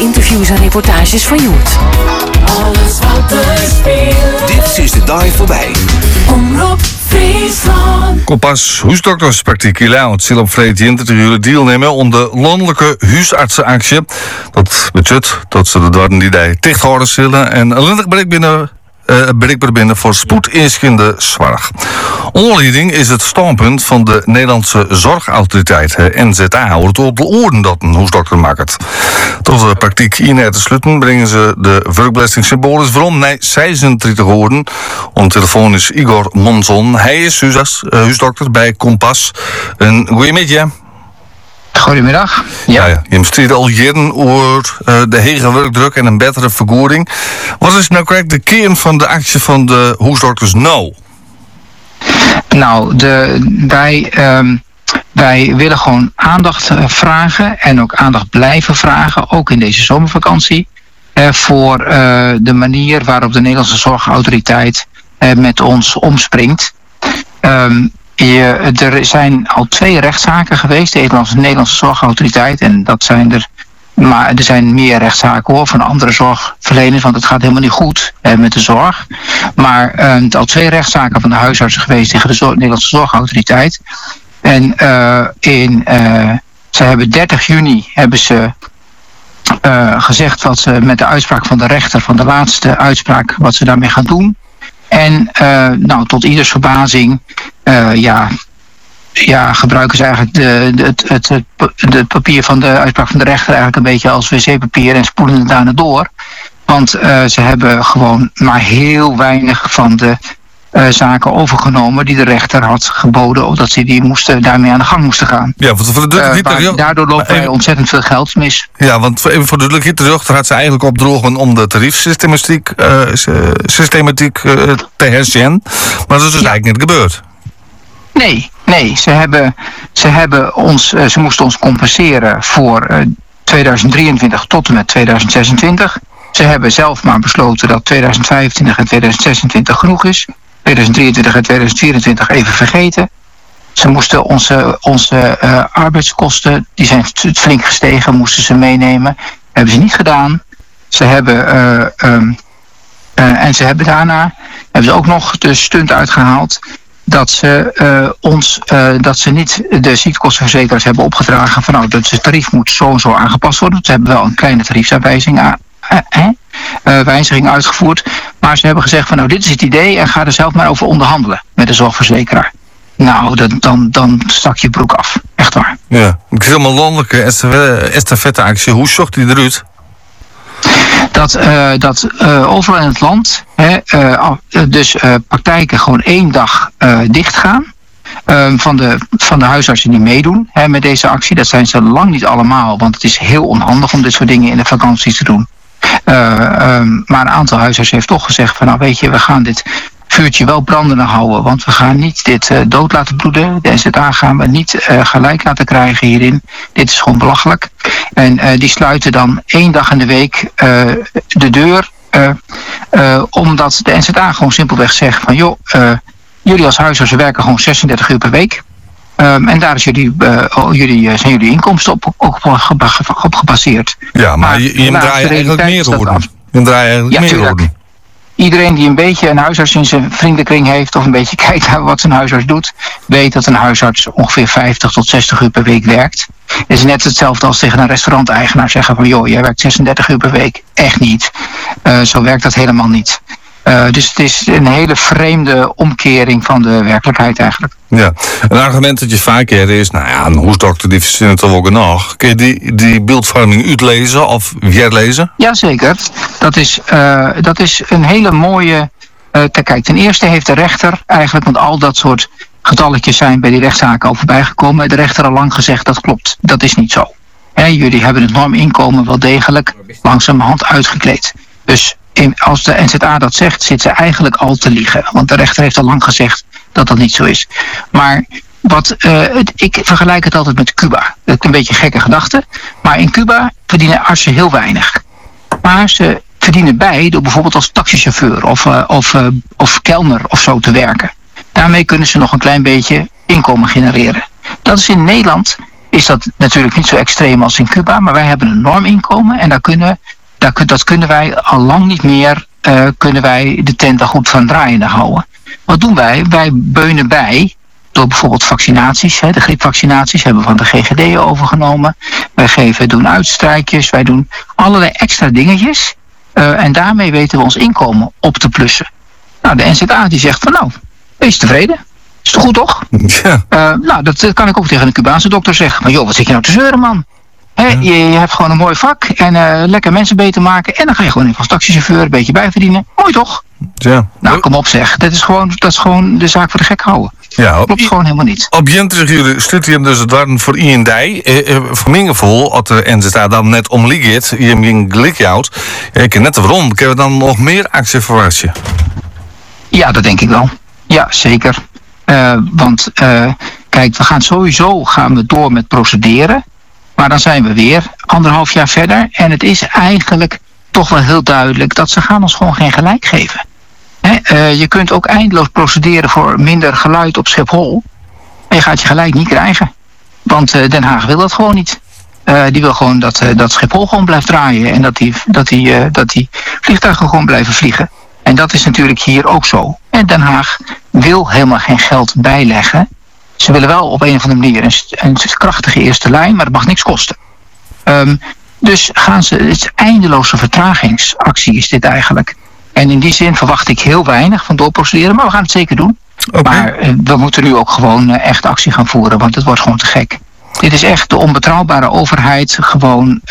Interviews en reportages van Joet. Alles wat er speelt. Dit is de dag voorbij. Omroep Friesland. Kompas huisdokterspraktijk het zal op vrijdag 23 juli deelnemen aan de landelijke huisartsenactie. Dat betekent dat ze de dwaden die daar dicht houden zullen en alleen bereikbaar binnen voor spoedinschende zorg. Onleiding is het standpunt van de Nederlandse Zorgautoriteit, NZA, over het oorden dat een huisdokter maakt. Tot de praktijk in te sluiten brengen ze de werkbelasting symbolisch waarom naar 36 woorden. Om de telefoon is Igor Monzon. Hij is huisdokter bij Kompas. Een goeiemiddag. Goedemiddag. Ja. Je bestrijdt al jaren over de hege werkdruk en een betere vergoeding. Wat is nou correct de kern van de actie van de huisdokters nou? Nou, wij willen gewoon aandacht vragen en ook aandacht blijven vragen, ook in deze zomervakantie, voor de manier waarop de Nederlandse Zorgautoriteit met ons omspringt. Er zijn al 2 rechtszaken geweest, de Nederlandse Zorgautoriteit, en dat zijn er, maar er zijn meer rechtszaken hoor, van andere zorgverleners, want het gaat helemaal niet goed met de zorg. Maar al 2 rechtszaken van de huisartsen geweest tegen de Nederlandse Zorgautoriteit. En ze hebben 30 juni gezegd wat ze met de uitspraak van de rechter, van de laatste uitspraak, wat ze daarmee gaan doen. En tot ieders verbazing gebruiken ze eigenlijk het papier van de uitspraak van de rechter eigenlijk een beetje als wc-papier en spoelen het daarna door. Want ze hebben gewoon maar heel weinig van de zaken overgenomen die de rechter had geboden, omdat ze daarmee aan de gang moesten gaan. Ja, want voor de daardoor lopen wij ontzettend veel geld mis. Ja, want even voor de drukheid terug, had ze eigenlijk opdrogen om de tariefsystematiek te herzien. Maar dat is dus eigenlijk niet gebeurd. Nee, ze moesten ons compenseren voor 2023 tot en met 2026. Ze hebben zelf maar besloten dat 2025 en 2026 genoeg is. 2023 en 2024 even vergeten. Ze moesten onze arbeidskosten, die zijn flink gestegen, moesten ze meenemen. Hebben ze niet gedaan. Ze hebben daarna ook nog de stunt uitgehaald dat ze niet de ziektekostenverzekeraars hebben opgedragen van dat het tarief moet zo en zo aangepast worden. Ze hebben wel een kleine tariefswijziging uitgevoerd. Maar ze hebben gezegd van dit is het idee en ga er zelf maar over onderhandelen met de zorgverzekeraar. Nou, dan stak je broek af. Echt waar. Ja, ik zie allemaal landelijke estafette-actie. Hoe zocht die eruit? Dat overal in het land praktijken gewoon 1 dag dicht gaan. Van de huisartsen die meedoen met deze actie. Dat zijn ze lang niet allemaal, want het is heel onhandig om dit soort dingen in de vakantie te doen. Maar een aantal huisartsen heeft toch gezegd van we gaan dit vuurtje wel brandende houden, want we gaan niet dit dood laten bloeden. De NZA gaan we niet gelijk laten krijgen hierin. Dit is gewoon belachelijk. En die sluiten dan 1 dag in de week de deur, omdat de NZA gewoon simpelweg zegt van jullie als huisartsen werken gewoon 36 uur per week. En daar is zijn jullie inkomsten op gebaseerd. Ja, maar je draait eigenlijk meer worden. Je draait eigenlijk meer worden. Iedereen die een beetje een huisarts in zijn vriendenkring heeft of een beetje kijkt naar wat zijn huisarts doet, weet dat een huisarts ongeveer 50 tot 60 uur per week werkt. Het is net hetzelfde als tegen een restauranteigenaar zeggen van jij werkt 36 uur per week. Echt niet. Zo werkt dat helemaal niet. Dus het is een hele vreemde omkering van de werkelijkheid eigenlijk. Ja, een argument dat je vaak hebt is, een hoesdokter die verzint het wel genoeg. Kun je die beeldvorming uitlezen of weerlezen? Jazeker. Dat is een hele mooie... Kijk, ten eerste heeft de rechter eigenlijk, want al dat soort getalletjes zijn bij die rechtszaken al voorbij gekomen. De rechter al lang gezegd, dat klopt. Dat is niet zo. Jullie hebben het norminkomen wel degelijk langzamerhand uitgekleed. Dus als de NZA dat zegt, zit ze eigenlijk al te liegen. Want de rechter heeft al lang gezegd dat dat niet zo is. Maar ik vergelijk het altijd met Cuba. Dat is een beetje een gekke gedachte. Maar in Cuba verdienen artsen heel weinig. Maar ze verdienen bij door bijvoorbeeld als taxichauffeur of kelner of zo te werken. Daarmee kunnen ze nog een klein beetje inkomen genereren. Dat is in Nederland is dat natuurlijk niet zo extreem als in Cuba. Maar wij hebben een norminkomen en dat kunnen wij al lang niet meer kunnen wij de tent daar goed van draaiende houden. Wat doen wij? Wij beunen bij door bijvoorbeeld vaccinaties. De griepvaccinaties hebben we van de GGD overgenomen. Wij doen uitstrijkjes. Wij doen allerlei extra dingetjes. En daarmee weten we ons inkomen op te plussen. Nou, de NZA die zegt van nou, wees tevreden. Is toch goed, toch? Ja. Nou, dat kan ik ook tegen een Cubaanse dokter zeggen. Maar joh, wat zit je nou te zeuren, man? Je hebt gewoon een mooi vak en lekker mensen beter maken. En dan ga je gewoon even als taxichauffeur een beetje bijverdienen. Mooi toch? Ja. Nou, kom op zeg. Dat is gewoon de zaak voor de gek houden. Ja, Dat klopt gewoon helemaal niet. Op jent zeggen jullie studie dus het waren voor IND. Voor mijn gevoel, als de NZA dan net omliegt, je een gelijk houdt. Ik ken net waarom. Kunnen we dan nog meer actie verwachten? Ja, dat denk ik wel. Ja, zeker. Want kijk, gaan we door met procederen. Maar dan zijn we weer 1,5 jaar verder. En het is eigenlijk toch wel heel duidelijk dat ze gaan ons gewoon geen gelijk geven. Je kunt ook eindeloos procederen voor minder geluid op Schiphol. Maar je gaat je gelijk niet krijgen. Want Den Haag wil dat gewoon niet. Die wil gewoon dat Schiphol gewoon blijft draaien. En dat die vliegtuigen gewoon blijven vliegen. En dat is natuurlijk hier ook zo. En Den Haag wil helemaal geen geld bijleggen. Ze willen wel op een of andere manier een krachtige eerste lijn, maar dat mag niks kosten. Dus het is eindeloze vertragingsactie is dit eigenlijk. En in die zin verwacht ik heel weinig van doorprocederen, maar we gaan het zeker doen. Okay. Maar we moeten nu ook gewoon echt actie gaan voeren, want het wordt gewoon te gek. Dit is echt de onbetrouwbare overheid gewoon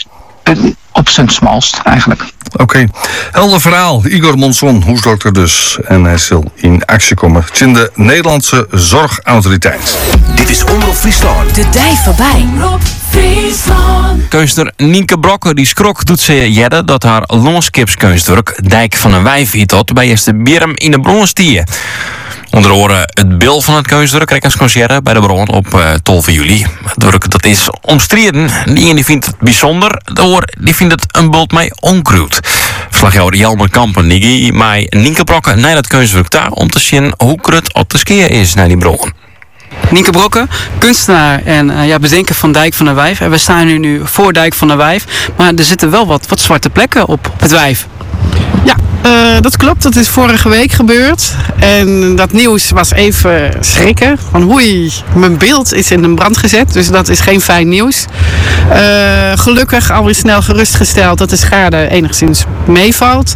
op zijn smalst eigenlijk. Oké. Helder verhaal. Igor Monson, hoesdokter dus. En hij zal in actie komen. Het is in de Nederlandse Zorgautoriteit. Dit is Omroep Friesland. De dij voorbij. Omroep Friesland. Kunstner Nienke Brokke die schrok doet ze jedden dat haar longskipskunstwerk Dijk van een Wijf hiet tot bij eerste Birm in de Bronstier. Onder oren het beeld van het kunstwerk Rekkersconcert bij de Bron op 12 juli. Het werk dat is omstreden. Die vindt het bijzonder. De oor die vindt het een bult mij onkruid. Verslagjouwer Jelmer Kampen die mij Nienke Brokke naar dat kunstwerk daar om te zien hoe krut op de skeer is naar die Bron. Nienke Brokke, kunstenaar en bedenker van Dijk van een Wijf. En we staan nu voor Dijk van een Wijf. Maar er zitten wel wat zwarte plekken op het wijf. Ja, dat klopt. Dat is vorige week gebeurd. En dat nieuws was even schrikken. Van oei, mijn beeld is in een brand gezet. Dus dat is geen fijn nieuws. Gelukkig alweer snel gerustgesteld dat de schade enigszins meevalt.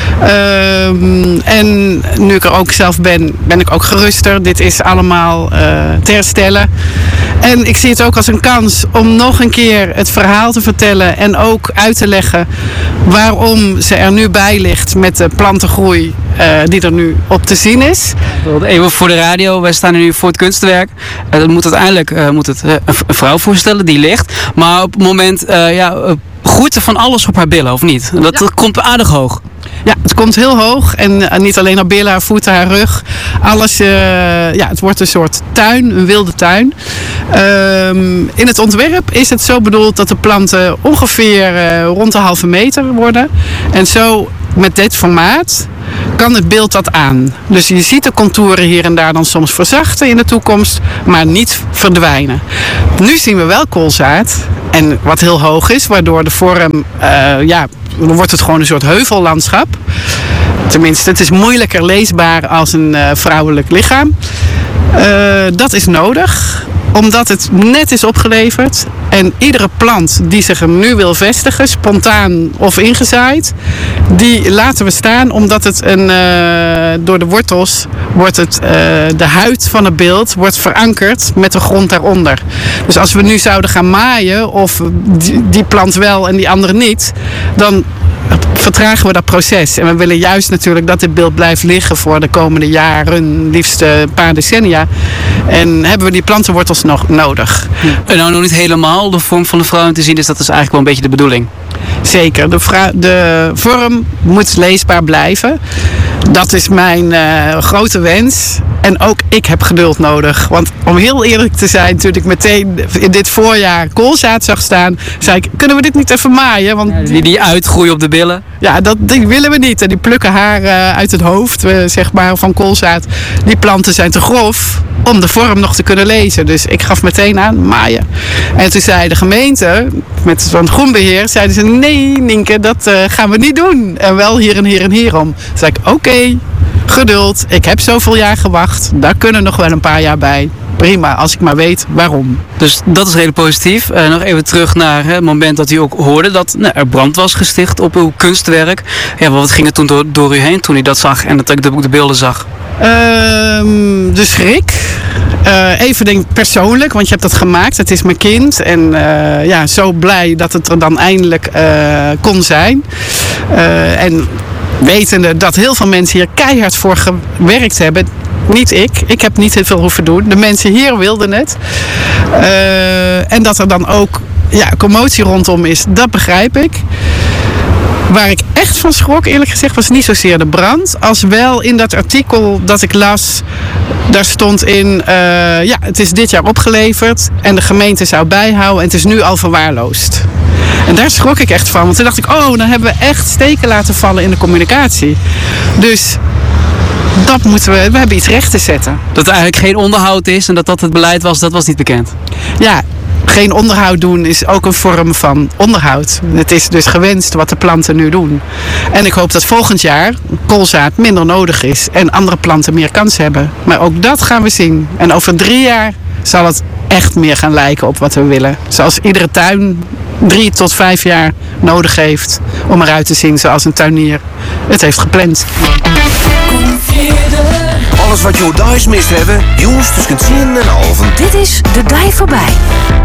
En nu ik er ook zelf ben ik ook geruster. Dit is allemaal te herstellen. En ik zie het ook als een kans om nog een keer het verhaal te vertellen. En ook uit te leggen waarom ze er nu bij ligt met de plantengroei die er nu op te zien is. Even voor de radio, wij staan nu voor het kunstwerk. Dat moet uiteindelijk een vrouw voorstellen die ligt. Maar op het moment groeit er van alles op haar billen, of niet? Dat komt aardig hoog. Ja, het komt heel hoog. En niet alleen haar billen, haar voeten, haar rug. Alles, het wordt een soort tuin, een wilde tuin. In het ontwerp is het zo bedoeld dat de planten ongeveer rond de 1,5 meter worden. En zo met dit formaat kan het beeld dat aan. Dus je ziet de contouren hier en daar dan soms verzachten in de toekomst, maar niet verdwijnen. Nu zien we wel koolzaad. En wat heel hoog is, waardoor de vorm, dan wordt het gewoon een soort heuvellandschap. Tenminste, het is moeilijker leesbaar als een vrouwelijk lichaam. Dat is nodig, omdat het net is opgeleverd. En iedere plant die zich er nu wil vestigen, spontaan of ingezaaid, die laten we staan, omdat het door de wortels wordt de huid van het beeld wordt verankerd met de grond daaronder. Dus als we nu zouden gaan maaien, of die plant wel en die andere niet, dan vertragen we dat proces. En we willen juist natuurlijk dat dit beeld blijft liggen voor de komende jaren, liefst een paar decennia. En hebben we die plantenwortels nog nodig. En nou nog niet helemaal de vorm van de vrouw te zien, dus dat is eigenlijk wel een beetje de bedoeling. Zeker, de vorm moet leesbaar blijven. Dat is mijn grote wens. En ook ik heb geduld nodig. Want om heel eerlijk te zijn, toen ik meteen in dit voorjaar koolzaad zag staan, zei ik, kunnen we dit niet even maaien? Want Die uitgroeien op de billen. ja, die willen we niet. En die plukken haar uit het hoofd, zeg maar, van koolzaad. Die planten zijn te grof om de vorm nog te kunnen lezen. Dus ik gaf meteen aan maaien. En toen zei de gemeente, met zo'n groenbeheer, zeiden ze, nee Nienke, dat gaan we niet doen. En wel hier en hier en hierom. Toen zei ik, oké, geduld. Ik heb zoveel jaar gewacht. Daar kunnen nog wel een paar jaar bij. Prima, als ik maar weet waarom. Dus dat is redelijk positief. Nog even terug naar het moment dat u ook hoorde dat er brand was gesticht op uw kunstwerk. Ja, wat ging er toen door u heen toen u dat zag en dat ik de beelden zag? De schrik. Even denk ik persoonlijk, want je hebt dat gemaakt. Het is mijn kind. En ja, zo blij dat het er dan eindelijk kon zijn. En wetende dat heel veel mensen hier keihard voor gewerkt hebben. Niet ik. Ik heb niet heel veel hoeven doen. De mensen hier wilden het. En dat er dan ook commotie rondom is, dat begrijp ik. Waar ik echt van schrok, eerlijk gezegd, was niet zozeer de brand. Als wel in dat artikel dat ik las, daar stond in, het is dit jaar opgeleverd en de gemeente zou bijhouden en het is nu al verwaarloosd. En daar schrok ik echt van, want toen dacht ik, dan hebben we echt steken laten vallen in de communicatie. Dus dat moeten we hebben iets recht te zetten. Dat er eigenlijk geen onderhoud is en dat het beleid was, dat was niet bekend. Ja, geen onderhoud doen is ook een vorm van onderhoud. Het is dus gewenst wat de planten nu doen. En ik hoop dat volgend jaar koolzaad minder nodig is en andere planten meer kans hebben. Maar ook dat gaan we zien. En over 3 jaar zal het echt meer gaan lijken op wat we willen. Zoals iedere tuin 3 tot 5 jaar nodig heeft om eruit te zien zoals een tuinier het heeft gepland. Alles wat je thuis mist hebben, jongens tussen 10 en half. Dit is De Dij Voorbij.